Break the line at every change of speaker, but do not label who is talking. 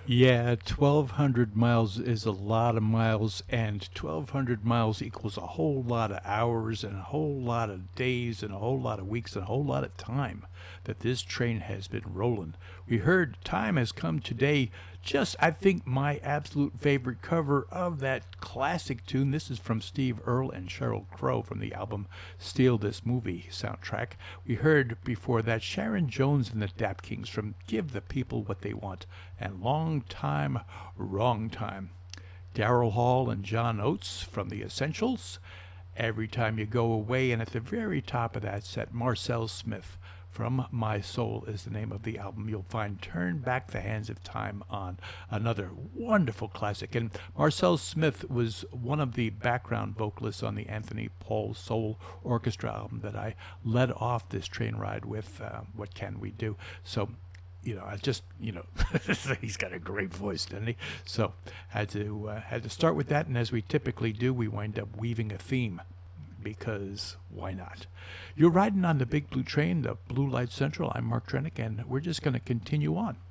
Yeah, 1,200 miles is a lot of miles, and 1,200 miles equals a whole lot of hours, and a whole lot of days, and a whole lot of weeks, and a whole lot of time that this train has been rolling. We heard Time Has Come Today, just, I think, my absolute favorite cover of that classic tune. This is from Steve Earle and Sheryl Crow from the album Steal This Movie soundtrack. We heard before that Sharon Jones and the Dap Kings from Give the People What They Want, and Long Time, Wrong Time. Daryl Hall and John Oates from The Essentials, Every Time You Go Away, and at the very top of that set, Marcel Smith from My Soul is the name of the album. You'll find Turn Back the Hands of Time on, another wonderful classic. And Marcel Smith was one of the background vocalists on the Anthony Paul Soul Orchestra album that I led off this train ride with, What Can We Do? So, I just, he's got a great voice, doesn't he? So had to start with that, and as we typically do, we wind up weaving a theme, because why not? You're riding on the Big Blue Train, the Blue Light Central. I'm Mark Trenick, and we're just going to continue on.